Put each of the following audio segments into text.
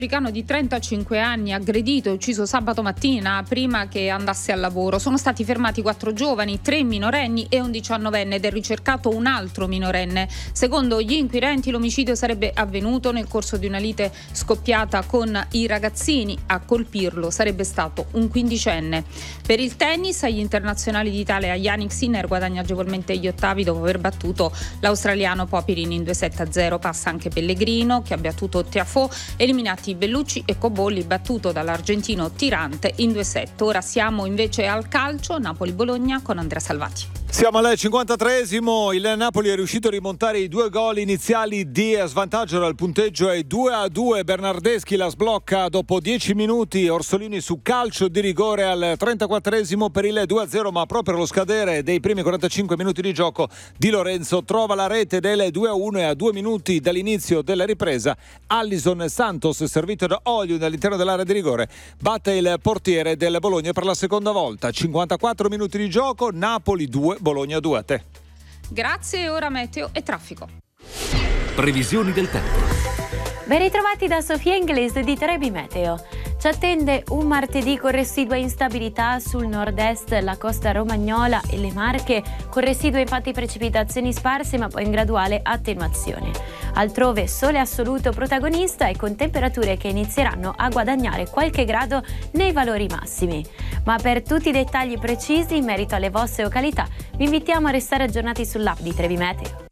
Africano di 35 anni aggredito e ucciso sabato mattina prima che andasse al lavoro. Sono stati fermati 4 giovani, 3 minorenni e un 19enne ed è ricercato un altro minorenne. Secondo gli inquirenti l'omicidio sarebbe avvenuto nel corso di una lite scoppiata con i ragazzini. A colpirlo sarebbe stato un 15enne. Per il tennis, agli internazionali d'Italia Jannik Sinner guadagna agevolmente gli ottavi dopo aver battuto l'australiano Popyrin in 2-7-0. Passa anche Pellegrino che ha battuto Tiafoe, eliminati Bellucci e Cobolli, battuto dall'argentino Tirante in 2-7. Ora siamo invece al calcio, Napoli-Bologna con Andrea Salvati. Siamo al 53esimo, il Napoli è riuscito a rimontare i 2 gol iniziali di svantaggio, dal punteggio è 2-2, Bernardeschi la sblocca dopo 10 minuti, Orsolini su calcio di rigore al 34esimo per il 2-0, ma proprio allo scadere dei primi 45 minuti di gioco Di Lorenzo trova la rete del 2-1 e a 2 minuti dall'inizio della ripresa Allison Santos, servito da Oliu all'interno dell'area di rigore, batte il portiere del Bologna per la seconda volta. 54 minuti di gioco, Napoli 2, Bologna 2. A te. Grazie, ora meteo e traffico. Previsioni del tempo. Ben ritrovati da Sofia Inglese di Trebi Meteo. Ci attende un martedì con residua instabilità sul nord-est, la costa romagnola e le Marche, con residue infatti precipitazioni sparse ma poi in graduale attenuazione. Altrove sole assoluto protagonista e con temperature che inizieranno a guadagnare qualche grado nei valori massimi. Ma per tutti i dettagli precisi in merito alle vostre località vi invitiamo a restare aggiornati sull'app di Trebi Meteo.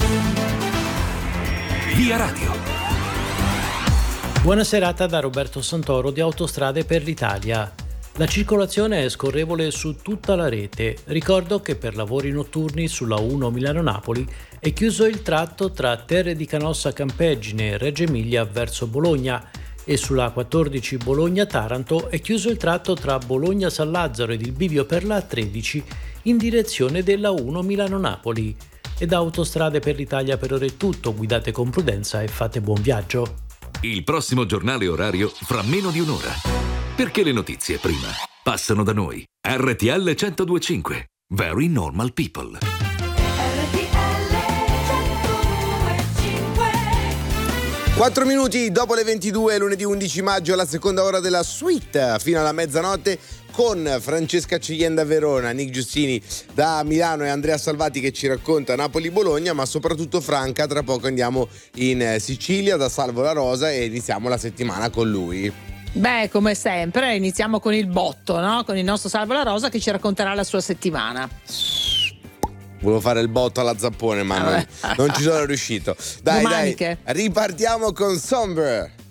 Via Radio. Buona serata da Roberto Santoro di Autostrade per l'Italia. La circolazione è scorrevole su tutta la rete. Ricordo che per lavori notturni sulla 1 Milano-Napoli è chiuso il tratto tra Terre di Canossa Campeggine e Reggio Emilia verso Bologna e sulla 14 Bologna-Taranto è chiuso il tratto tra Bologna-San Lazzaro ed il bivio per la 13 in direzione della 1 Milano-Napoli. E da Autostrade per l'Italia per ora è tutto, guidate con prudenza e fate buon viaggio. Il prossimo giornale orario fra meno di un'ora. Perché le notizie prima passano da noi. RTL 102.5. Very Normal People. RTL 102.5. 4 minuti dopo le 22, lunedì 11 maggio, la seconda ora della suite fino alla mezzanotte con Francesca Cigien da Verona, Nick Giustini da Milano e Andrea Salvati che ci racconta Napoli-Bologna, ma soprattutto Franca. Tra poco andiamo in Sicilia da Salvo La Rosa e iniziamo la settimana con lui. Beh, come sempre iniziamo con il botto, no? Con il nostro Salvo La Rosa che ci racconterà la sua settimana. Volevo fare il botto alla zappone, ma non ci sono riuscito. Dai, Domaniche. ripartiamo con Somber.